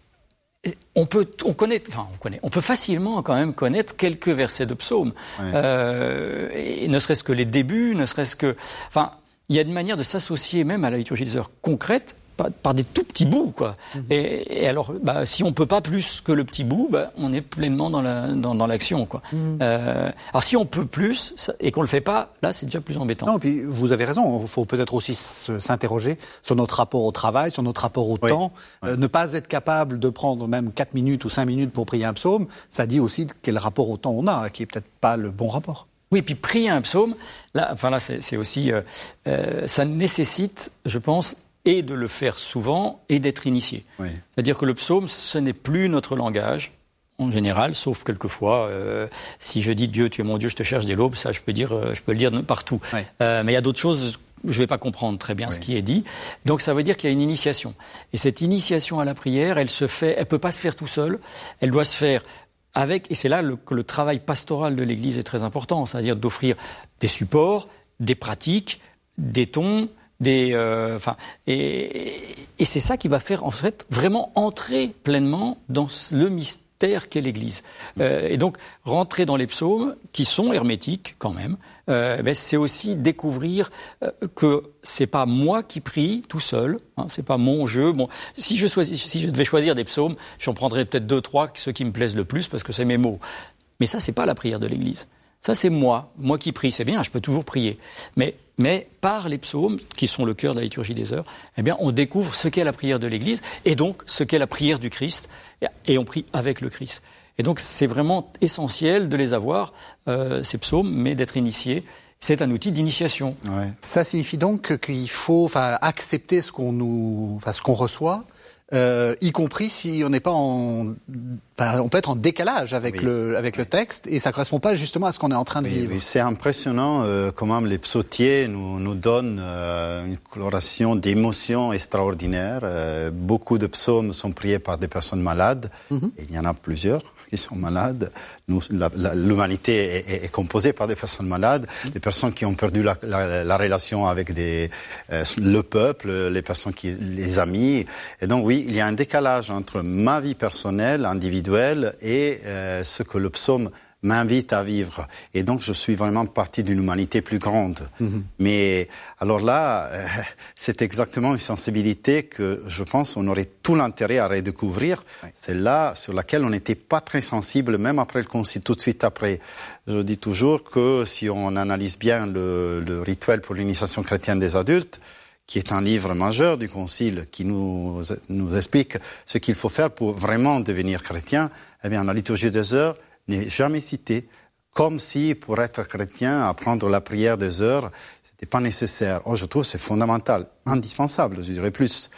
S1: On peut, on connaît, enfin, on connaît, on peut facilement quand même connaître quelques versets de psaumes, ouais. euh, et ne serait-ce que les débuts, ne serait-ce que, enfin, il y a une manière de s'associer même à la liturgie des heures concrète. Par, par des tout petits bouts, quoi. Mmh. Et, et alors, bah, si on peut pas plus que le petit bout, bah, on est pleinement dans, la, dans, dans l'action, quoi. Mmh. Euh, alors, si on peut plus ça, et qu'on le fait pas, là, c'est déjà plus embêtant.
S2: Non, puis vous avez raison. Il faut peut-être aussi s'interroger sur notre rapport au travail, sur notre rapport au oui. temps. Oui. Euh, ne pas être capable de prendre même quatre minutes ou cinq minutes pour prier un psaume, ça dit aussi quel rapport au temps on a, qui est peut-être pas le bon rapport.
S1: Oui, puis prier un psaume, là, enfin là, c'est, c'est aussi, euh, euh, ça nécessite, je pense, et de le faire souvent, et d'être initié. Oui. C'est-à-dire que le psaume, ce n'est plus notre langage, en général, sauf quelquefois, euh, si je dis « Dieu, tu es mon Dieu, je te cherche dès l'aube », ça, je peux, dire, euh, je peux le dire partout. Oui. Euh, mais il y a d'autres choses, je ne vais pas comprendre très bien oui. ce qui est dit. Donc ça veut dire qu'il y a une initiation. Et cette initiation à la prière, elle se fait, elle ne peut pas se faire tout seul, elle doit se faire avec, et c'est là le, que le travail pastoral de l'Église est très important, c'est-à-dire d'offrir des supports, des pratiques, des tons, Des, euh, enfin, et, et c'est ça qui va faire en fait vraiment entrer pleinement dans le mystère qu'est l'Église. Euh, et donc rentrer dans les psaumes qui sont hermétiques quand même, euh, ben, c'est aussi découvrir euh, que c'est pas moi qui prie tout seul, hein, c'est pas mon jeu. Bon, si je choisis, si je devais choisir des psaumes, j'en prendrais peut-être deux, trois, ceux qui me plaisent le plus parce que c'est mes mots. Mais ça, c'est pas la prière de l'Église. Ça, c'est moi, moi qui prie. C'est bien, je peux toujours prier. Mais, mais par les psaumes, qui sont le cœur de la liturgie des heures, eh bien, on découvre ce qu'est la prière de l'Église et donc ce qu'est la prière du Christ. Et on prie avec le Christ. Et donc, c'est vraiment essentiel de les avoir, euh, ces psaumes, mais d'être initié. C'est un outil d'initiation.
S2: Ouais. Ça signifie donc qu'il faut, enfin, accepter ce qu'on nous, enfin, ce qu'on reçoit. Euh, y compris si on n'est pas en, enfin, on peut être en décalage avec oui. le avec oui. le texte et ça correspond pas justement à ce qu'on est en train de oui, vivre.
S3: Oui. C'est impressionnant euh, comment les psautiers nous nous donnent euh, une coloration d'émotions extraordinaires. Euh, beaucoup de psaumes sont priés par des personnes malades. Mm-hmm. Et il y en a plusieurs qui sont malades. Nous, la, la, l'humanité est, est, est composée par des personnes malades, mm-hmm. des personnes qui ont perdu la, la, la relation avec des euh, le peuple, les personnes qui, les amis. Et donc oui. Il y a un décalage entre ma vie personnelle, individuelle, et euh, ce que le psaume m'invite à vivre. Et donc, je suis vraiment partie d'une humanité plus grande. Mm-hmm. Mais alors là, euh, c'est exactement une sensibilité que je pense on aurait tout l'intérêt à redécouvrir. Oui. C'est là sur laquelle on n'était pas très sensible, même après le concile, tout de suite après. Je dis toujours que si on analyse bien le, le rituel pour l'initiation chrétienne des adultes, qui est un livre majeur du Concile, qui nous, nous explique ce qu'il faut faire pour vraiment devenir chrétien, eh bien, la liturgie des heures n'est jamais citée, comme si, pour être chrétien, apprendre la prière des heures, c'était pas nécessaire. Oh, je trouve que c'est fondamental, indispensable, je dirais plus.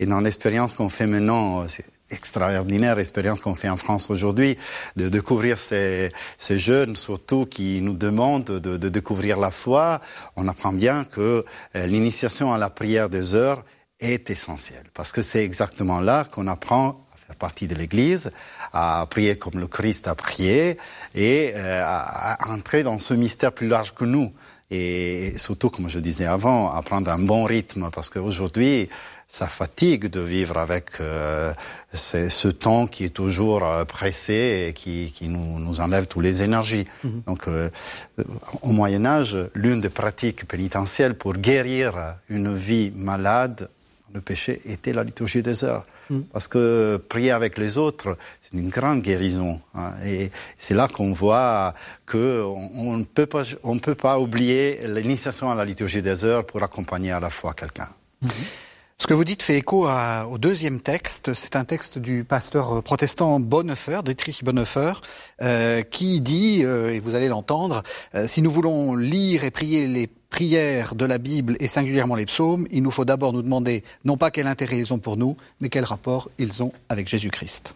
S3: Et dans l'expérience qu'on fait maintenant, c'est extraordinaire l'expérience qu'on fait en France aujourd'hui, de découvrir ces, ces jeunes surtout qui nous demandent de, de découvrir la foi. On apprend bien que euh, l'initiation à la prière des heures est essentielle, parce que c'est exactement là qu'on apprend à faire partie de l'Église, à prier comme le Christ a prié, et euh, à, à entrer dans ce mystère plus large que nous. Et surtout, comme je disais avant, à prendre un bon rythme, parce qu'aujourd'hui, ça fatigue de vivre avec euh, ce, ce temps qui est toujours euh, pressé et qui, qui nous, nous enlève toutes les énergies. Mm-hmm. Donc, euh, au Moyen-Âge, l'une des pratiques pénitentielles pour guérir une vie malade, le péché, était la liturgie des heures. Mm. Parce que prier avec les autres, c'est une grande guérison. Hein, et c'est là qu'on voit qu'on on ne peut pas, on peut pas oublier l'initiation à la liturgie des heures pour accompagner à la fois quelqu'un.
S2: Mm-hmm. Ce que vous dites fait écho à, au deuxième texte. C'est un texte du pasteur protestant Bonhoeffer, Dietrich Bonhoeffer, euh, qui dit, euh, et vous allez l'entendre, euh, si nous voulons lire et prier les prières de la Bible et singulièrement les psaumes, il nous faut d'abord nous demander non pas quel intérêt ils ont pour nous, mais quel rapport ils ont avec Jésus-Christ.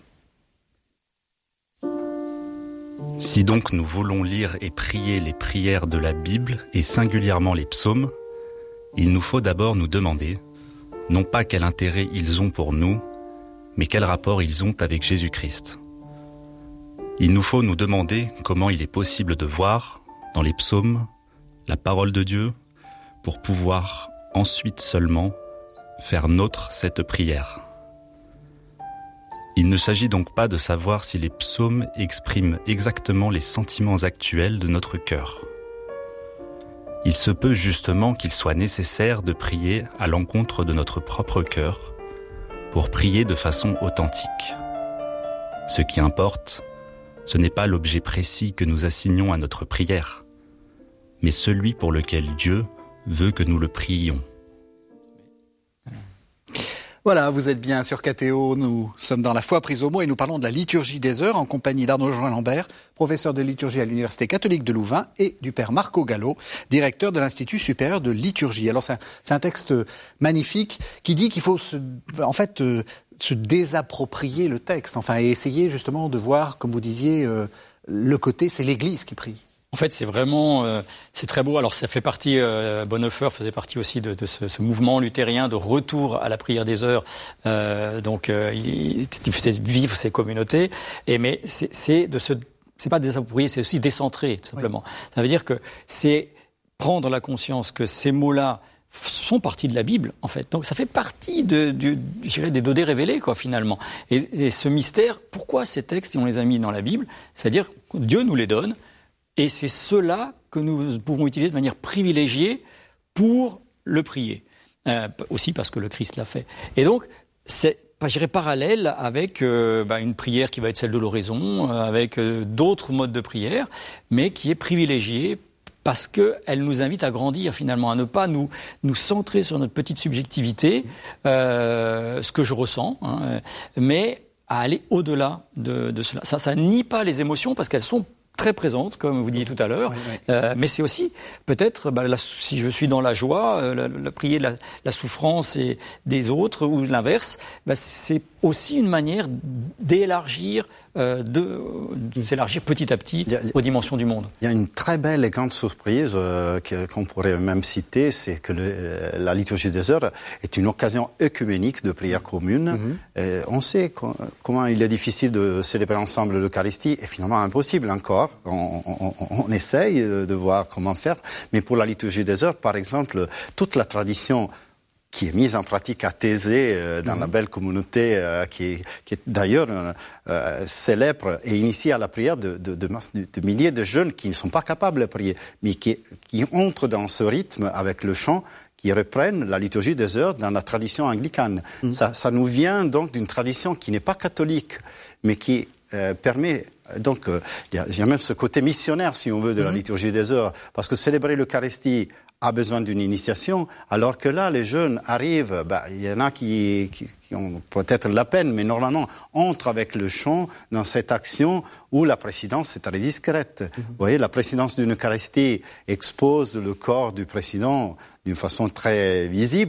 S4: Si donc nous voulons lire et prier les prières de la Bible et singulièrement les psaumes, il nous faut d'abord nous demander non pas quel intérêt ils ont pour nous, mais quel rapport ils ont avec Jésus-Christ. Il nous faut nous demander comment il est possible de voir, dans les psaumes, la parole de Dieu, pour pouvoir ensuite seulement faire nôtre cette prière. Il ne s'agit donc pas de savoir si les psaumes expriment exactement les sentiments actuels de notre cœur. Il se peut justement qu'il soit nécessaire de prier à l'encontre de notre propre cœur pour prier de façon authentique. Ce qui importe, ce n'est pas l'objet précis que nous assignons à notre prière, mais celui pour lequel Dieu veut que nous le prions.
S2: Voilà, vous êtes bien sur K T O, nous sommes dans la foi prise au mot et nous parlons de la liturgie des heures en compagnie d'Arnaud Jean Lambert, professeur de liturgie à l'Université catholique de Louvain, et du père Marco Gallo, directeur de l'Institut supérieur de liturgie. Alors c'est un, c'est un texte magnifique qui dit qu'il faut se, en fait euh, se désapproprier le texte, enfin et essayer justement de voir, comme vous disiez, euh, le côté, c'est l'Église qui prie.
S1: En fait, c'est vraiment, euh, c'est très beau. Alors, ça fait partie, euh, Bonhoeffer faisait partie aussi de, de ce, ce mouvement luthérien de retour à la prière des heures. Euh, donc, euh, il, il faisait vivre ces communautés. Et mais c'est, c'est de se, c'est pas désapproprier, c'est aussi décentrer, tout simplement. Oui. Ça veut dire que c'est prendre la conscience que ces mots-là sont partie de la Bible, en fait. Donc, ça fait partie de, du, je dirais, des dodés révélés, quoi, finalement. Et, et ce mystère, pourquoi ces textes, on les a mis dans la Bible? C'est-à-dire que Dieu nous les donne. Et c'est cela que nous pouvons utiliser de manière privilégiée pour le prier. Euh, aussi parce que le Christ l'a fait. Et donc, c'est, je dirais, parallèle avec euh, bah, une prière qui va être celle de l'oraison, euh, avec euh, d'autres modes de prière, mais qui est privilégiée parce qu'elle nous invite à grandir finalement, à ne pas nous, nous centrer sur notre petite subjectivité, euh, ce que je ressens, hein, mais à aller au-delà de, de cela. Ça, ça nie pas les émotions parce qu'elles sont très présente, comme vous disiez tout à l'heure, oui, oui. Euh, mais c'est aussi peut-être, bah, la, si je suis dans la joie, euh, la, la prier de la, la souffrance et des autres ou l'inverse, bah, c'est aussi une manière d'élargir, euh, de, de s'élargir petit à petit a, aux dimensions du monde.
S3: Il y a une très belle et grande surprise euh, qu'on pourrait même citer, c'est que le, la liturgie des heures est une occasion œcuménique de prière commune. Mm-hmm. Et on sait co- comment il est difficile de célébrer ensemble l'Eucharistie, et finalement impossible encore. On, on, on essaye de voir comment faire, mais pour la liturgie des heures, par exemple, toute la tradition qui est mise en pratique à Thésée, euh, dans mmh. la belle communauté euh, qui, est, qui est d'ailleurs euh, euh, célèbre et initiée à la prière de, de, de, de milliers de jeunes qui ne sont pas capables de prier, mais qui, qui entrent dans ce rythme avec le chant, qui reprennent la liturgie des heures dans la tradition anglicane. Mmh. Ça, ça nous vient donc d'une tradition qui n'est pas catholique, mais qui euh, permet... Donc, il euh, y, y a même ce côté missionnaire, si on veut, de mmh. la liturgie des heures, parce que célébrer l'Eucharistie a besoin d'une initiation, alors que là, les jeunes arrivent, bah, il y en a qui, qui, qui ont peut-être la peine, mais normalement entrent avec le chant dans cette action où la présidence est très discrète. Mm-hmm. Vous voyez, la présidence d'une Eucharistie expose le corps du président d'une façon très visible.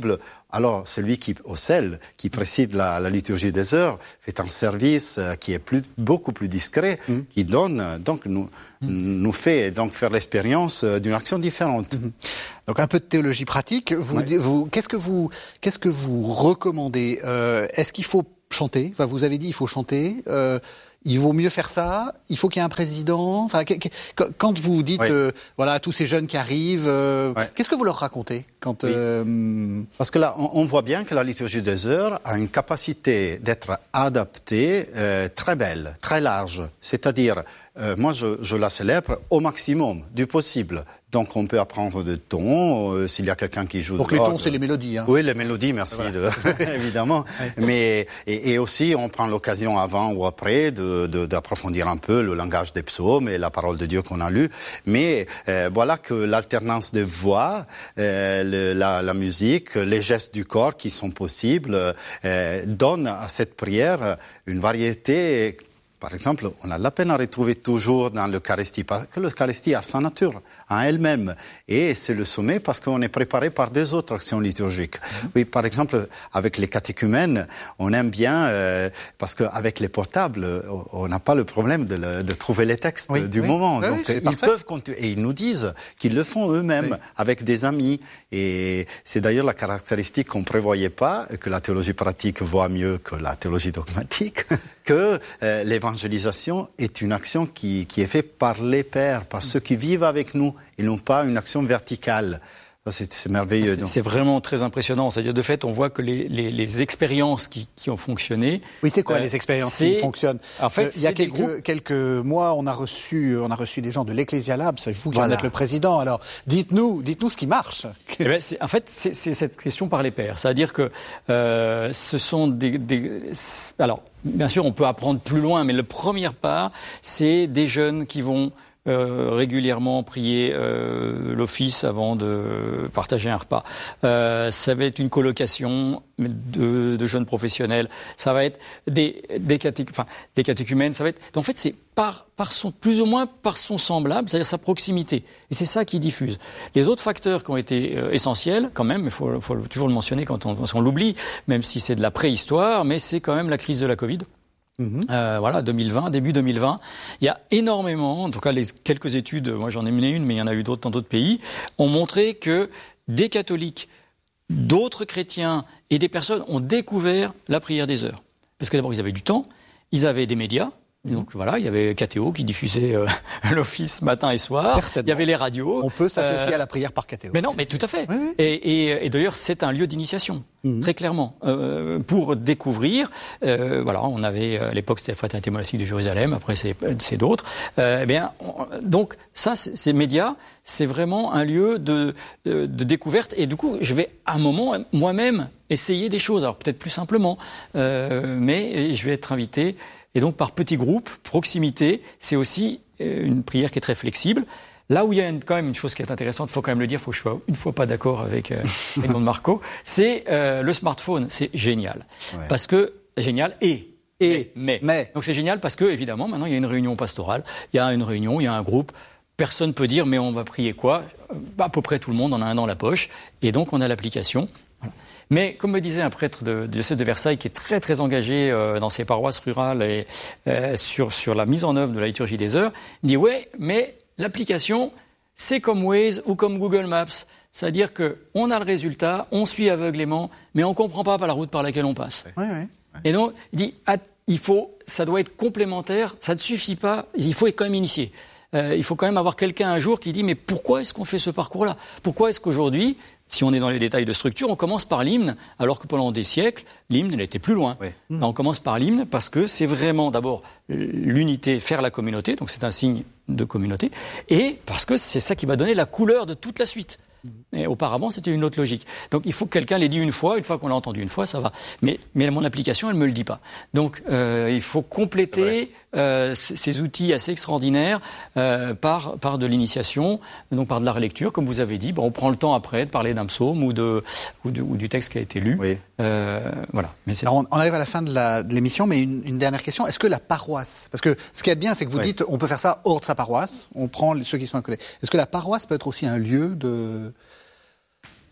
S3: Alors, celui qui, au sel, qui préside la, la liturgie des heures, fait un service qui est plus, beaucoup plus discret, mmh. qui donne, donc, nous, mmh. nous fait donc faire l'expérience d'une action différente. Mmh.
S2: Donc, un peu de théologie pratique. Vous, ouais. vous, qu'est-ce que vous, qu'est-ce que vous recommandez? euh, Est-ce qu'il faut chanter? Enfin, vous avez dit, il faut chanter. Euh, Il vaut mieux faire ça. Il faut qu'il y ait un président. Enfin, quand vous dites, oui. euh, voilà, tous ces jeunes qui arrivent, euh, ouais. qu'est-ce que vous leur racontez quand
S3: oui.
S2: euh...
S3: Parce que là, on, on voit bien que la liturgie des heures a une capacité d'être adaptée euh, très belle, très large. C'est-à-dire, euh, moi, je, je la célèbre au maximum du possible. Donc, on peut apprendre de tons, euh, s'il y a quelqu'un qui joue...
S2: Donc,
S3: de
S2: les tons, c'est les mélodies. Hein.
S3: Oui, les mélodies, merci, voilà. de... évidemment. Ouais. Mais, et, et aussi, on prend l'occasion avant ou après de, de, d'approfondir un peu le langage des psaumes et la parole de Dieu qu'on a lue. Mais euh, voilà que l'alternance des voix, euh, le, la, la musique, les gestes du corps qui sont possibles, euh, donnent à cette prière une variété... Par exemple, on a la peine à retrouver toujours dans l'Eucharistie, parce que l'Eucharistie a sa nature, en elle-même. Et c'est le sommet parce qu'on est préparé par des autres actions liturgiques. Mmh. Oui, par exemple, avec les catéchumènes, on aime bien, euh, parce qu'avec les portables, on n'a pas le problème de, le, de trouver les textes oui, du oui. moment. Oui, Donc, oui, ils parfait. peuvent continuer. Et ils nous disent qu'ils le font eux-mêmes, oui. avec des amis. Et c'est d'ailleurs la caractéristique qu'on ne prévoyait pas, que la théologie pratique voit mieux que la théologie dogmatique, que euh, l'évangélisation est une action qui, qui est faite par les pères, par ceux qui vivent avec nous, et non pas une action verticale. Ça, c'est, c'est merveilleux.
S1: C'est, c'est vraiment très impressionnant. C'est-à-dire, de fait, on voit que les, les, les expériences qui, qui ont fonctionné...
S2: Oui, c'est quoi euh, les expériences qui fonctionnent?
S1: En fait,
S2: euh, il y a quelques, groupes... quelques mois, on a reçu, on a reçu des gens de l'Ecclesia Lab. C'est vous qui voilà. en êtes le président. Alors, dites-nous, dites-nous ce qui marche.
S1: Eh ben, c'est, en fait, c'est, c'est cette question par les pairs. C'est-à-dire que euh, ce sont des, des... Alors, bien sûr, on peut apprendre plus loin, mais le premier pas, c'est des jeunes qui vont... Euh, régulièrement prier euh, l'office avant de partager un repas. Euh, ça va être une colocation de, de jeunes professionnels. Ça va être des des, catéch, enfin, des catéchumènes. Ça va être. En fait, c'est par par son plus ou moins par son semblable, c'est-à-dire sa proximité. Et c'est ça qui diffuse. Les autres facteurs qui ont été euh, essentiels, quand même, il faut, faut toujours le mentionner quand on, quand on l'oublie, même si c'est de la préhistoire, mais c'est quand même la crise de la Covid. Mmh. Euh, voilà, deux mille vingt, début deux mille vingt. Il y a énormément, en tout cas les quelques études, moi j'en ai mené une, mais il y en a eu d'autres dans d'autres pays, ont montré que des catholiques, d'autres chrétiens et des personnes ont découvert la prière des heures. Parce que d'abord ils avaient du temps, ils avaient des médias. Donc voilà, il y avait K T O qui diffusait euh, l'office matin et soir.
S2: Certainement.
S1: Il y avait les radios.
S2: On peut s'associer euh, à la prière par K T O.
S1: Mais non, mais tout à fait.
S2: Oui, oui.
S1: Et, et, et d'ailleurs, c'est un lieu d'initiation, mmh. très clairement, euh, pour découvrir. Euh, voilà, on avait à l'époque c'était la Fraternité monastique de Jérusalem. Après, c'est, c'est d'autres. Euh, eh bien, on, donc ça, c'est, ces médias, c'est vraiment un lieu de, de, de découverte. Et du coup, je vais à un moment moi-même essayer des choses. Alors peut-être plus simplement, euh, mais je vais être invité. Et donc, par petits groupes, proximité, c'est aussi une prière qui est très flexible. Là où il y a une, quand même une chose qui est intéressante, il faut quand même le dire, il faut que je sois une fois pas d'accord avec euh, Raymond Marco, c'est euh, le smartphone. C'est génial. Ouais. Parce que, génial, et,
S2: et
S1: mais.
S2: mais.
S1: Donc c'est génial parce que, évidemment, maintenant, il y a une réunion pastorale, il y a une réunion, il y a un groupe. Personne ne peut dire, mais on va prier quoi? À peu près tout le monde en a un dans la poche. Et donc, on a l'application. Voilà. Mais comme me disait un prêtre de, du diocèse de Versailles qui est très très engagé euh, dans ses paroisses rurales et euh, sur sur la mise en œuvre de la liturgie des heures, il dit ouais, mais l'application c'est comme Waze ou comme Google Maps, c'est-à-dire que on a le résultat, on suit aveuglément, mais on comprend pas par la route par laquelle on passe.
S2: Oui, oui.
S1: Et donc il dit ah, il faut, ça doit être complémentaire, ça ne suffit pas, il faut être quand même initié. Euh, il faut quand même avoir quelqu'un un jour qui dit mais pourquoi est-ce qu'on fait ce parcours-là? Pourquoi est-ce qu'aujourd'hui, si on est dans les détails de structure, on commence par l'hymne, alors que pendant des siècles, l'hymne, elle était plus loin. Oui. Mmh. On commence par l'hymne parce que c'est vraiment d'abord l'unité, faire la communauté, donc c'est un signe de communauté, et parce que c'est ça qui va donner la couleur de toute la suite. Et auparavant, c'était une autre logique. Donc, il faut que quelqu'un l'ait dit une fois. Une fois qu'on l'a entendu une fois, ça va. Mais, mais mon application, elle me le dit pas. Donc, euh, il faut compléter euh, ces outils assez extraordinaires euh, par par de l'initiation, donc par de la relecture, comme vous avez dit. Bon, on prend le temps après de parler d'un psaume ou de ou, de, ou du texte qui a été lu. Oui. Euh, voilà. Mais c'est...
S2: Alors, on, on arrive à la fin de, la, de l'émission, mais une, une dernière question. Est-ce que la paroisse, parce que ce qui est bien, c'est que vous oui. dites, on peut faire ça hors de sa paroisse. On prend ceux qui sont à côté. Est-ce que la paroisse peut être aussi un lieu de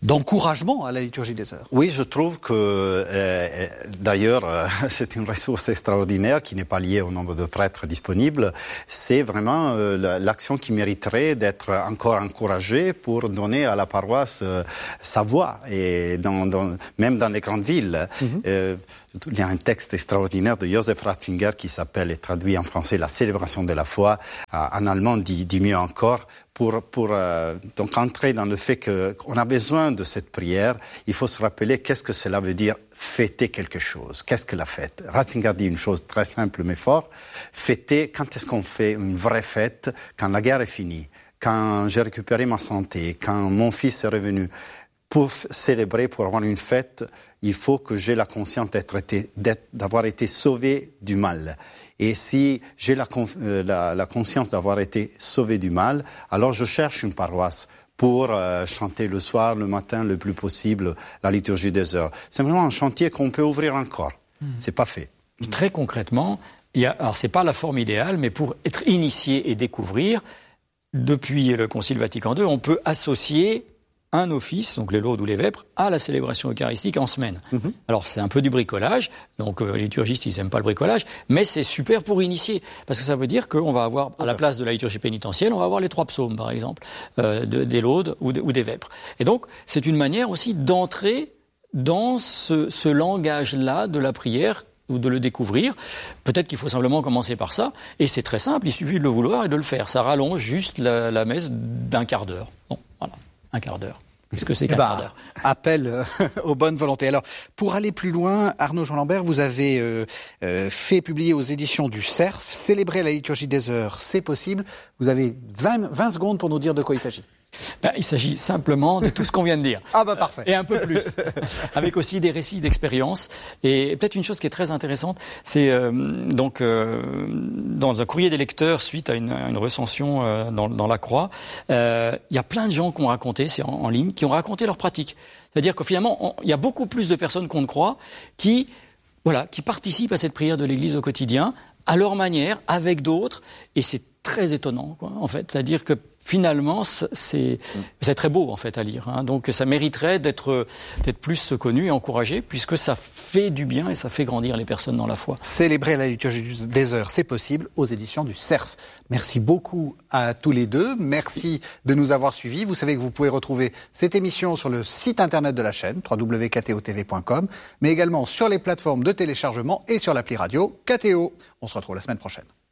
S2: d'encouragement à la liturgie des heures.
S3: Oui, je trouve que, euh, d'ailleurs, euh, c'est une ressource extraordinaire qui n'est pas liée au nombre de prêtres disponibles. C'est vraiment euh, l'action qui mériterait d'être encore encouragée pour donner à la paroisse euh, sa voix, et dans, dans, même dans les grandes villes. Mm-hmm. euh, il y a un texte extraordinaire de Joseph Ratzinger qui s'appelle, et traduit en français, La célébration de la foi. En allemand, dit, dit mieux encore. Pour, pour euh, donc entrer dans le fait que, qu'on a besoin de cette prière, il faut se rappeler qu'est-ce que cela veut dire fêter quelque chose. Qu'est-ce que la fête? Ratzinger dit une chose très simple mais fort. Fêter, quand est-ce qu'on fait une vraie fête? Quand la guerre est finie, quand j'ai récupéré ma santé, quand mon fils est revenu. Pour célébrer, pour avoir une fête, il faut que j'ai la conscience d'être été, d'être, d'avoir été sauvé du mal. Et si j'ai la, euh, la, la conscience d'avoir été sauvé du mal, alors je cherche une paroisse pour euh, chanter le soir, le matin, le plus possible, la liturgie des heures. C'est vraiment un chantier qu'on peut ouvrir encore. Mmh. C'est pas fait.
S1: Très concrètement, il y a, alors c'est pas la forme idéale, mais pour être initié et découvrir, depuis le Concile Vatican deux, on peut associer un office, donc les laudes ou les vêpres, à la célébration eucharistique en semaine. Mmh. Alors c'est un peu du bricolage, donc euh, les liturgistes ils n'aiment pas le bricolage, mais c'est super pour initier, parce que ça veut dire qu'on va avoir, à la place de la liturgie pénitentielle, on va avoir les trois psaumes par exemple, euh, de, des laudes ou, de, ou des vêpres. Et donc c'est une manière aussi d'entrer dans ce, ce langage-là de la prière, ou de le découvrir. Peut-être qu'il faut simplement commencer par ça, et c'est très simple, il suffit de le vouloir et de le faire. Ça rallonge juste la, la messe d'un quart d'heure. Bon, voilà, un quart d'heure. Puisque c'est qu'un quart d'heure.
S2: Appel euh, aux bonnes volontés. Alors, pour aller plus loin, Arnaud Jean Lambert, vous avez euh, euh, fait publier aux éditions du Cerf, Célébrer la liturgie des heures, c'est possible. Vous avez vingt, vingt secondes pour nous dire de quoi il s'agit.
S1: Ben, il s'agit simplement de tout ce qu'on vient de dire.
S2: Ah bah parfait.
S1: Et un peu plus. Avec aussi des récits d'expérience. Et peut-être une chose qui est très intéressante, c'est euh, donc euh, dans un courrier des lecteurs suite à une, à une recension euh, dans, dans la Croix, euh, il y a plein de gens qui ont raconté, c'est en, en ligne, qui ont raconté leur pratique. C'est-à-dire que finalement, il y a beaucoup plus de personnes qu'on ne croit qui, voilà, qui participent à cette prière de l'Église au quotidien, à leur manière, avec d'autres, et c'est très étonnant, quoi, en fait. C'est-à-dire que finalement, c'est, c'est très beau en fait à lire. Hein. Donc ça mériterait d'être, d'être plus connu et encouragé, puisque ça fait du bien et ça fait grandir les personnes dans la foi.
S2: Célébrer la liturgie des heures, c'est possible, aux éditions du Cerf. Merci beaucoup à tous les deux. Merci de nous avoir suivis. Vous savez que vous pouvez retrouver cette émission sur le site internet de la chaîne, w w w point k t o t v point com, mais également sur les plateformes de téléchargement et sur l'appli radio K T O. On se retrouve la semaine prochaine.